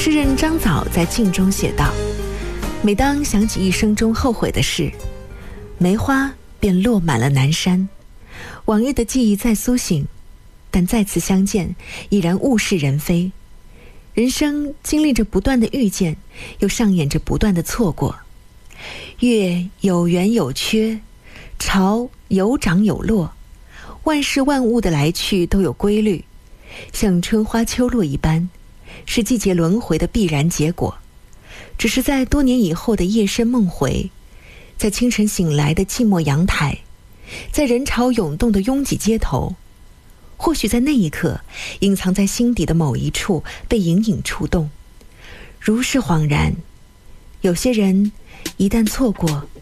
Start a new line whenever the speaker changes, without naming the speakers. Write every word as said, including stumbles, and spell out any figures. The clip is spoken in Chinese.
诗人张藻在镜中写道：每当想起一生中后悔的事，梅花便落满了南山。往日的记忆再苏醒，但再次相见已然物是人非。人生经历着不断的遇见，又上演着不断的错过。月有圆有缺，潮有涨有落，万事万物的来去都有规律，像春花秋落一般，是季节轮回的必然结果。只是在多年以后的夜深梦回，在清晨醒来的寂寞阳台，在人潮涌动的拥挤街头，或许在那一刻，隐藏在心底的某一处被隐隐触动，如是恍然。有些人一旦错过，